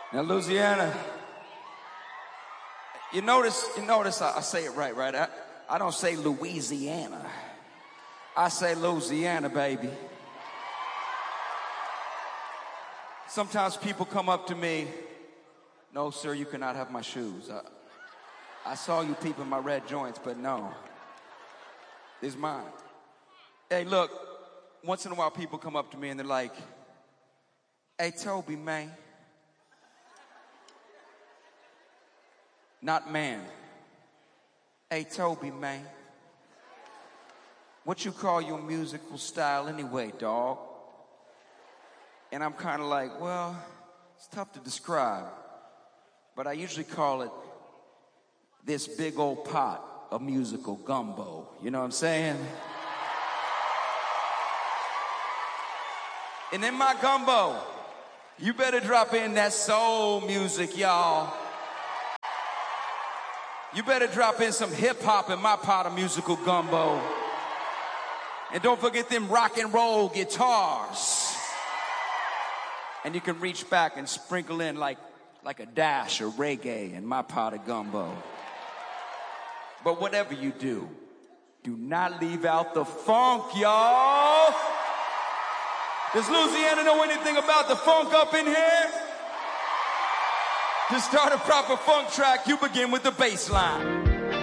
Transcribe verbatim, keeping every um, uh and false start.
Now, Louisiana, you notice, you notice I, I say it right, right? I, I don't say Louisiana. I say Louisiana, baby. Sometimes people come up to me, no, sir, you cannot have my shoes. I, I saw you peeping my red joints, but no, these mine. Hey, look, once in a while people come up to me and they're like, hey, Toby, man. Not man. Hey, Toby, man. What you call your musical style anyway, dog? And I'm kind of like, well, it's tough to describe, but I usually call it this big old pot of musical gumbo. You know what I'm saying? And in my gumbo, you better drop in that soul music, y'all. You better drop in some hip-hop in my pot of musical gumbo. And don't forget them rock and roll guitars. And you can reach back and sprinkle in like, like a dash of reggae in my pot of gumbo. But whatever you do, do not leave out the funk, y'all. Does Louisiana know anything about the funk up in here? To start a proper funk track, you begin with the bass line.